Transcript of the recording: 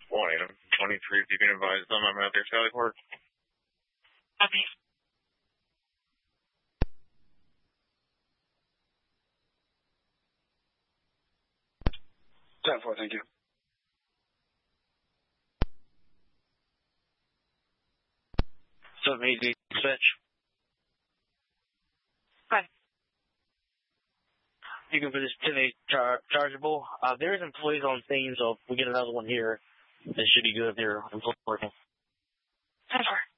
point. I'm 23 if you can advise them. I'm at their Sally Port. Copy. 10-4, thank you. So maybe switch. Hi. You can put this today chargeable. There is employees on scene, so if we get another one here, it should be good if they're employees working. 10-4.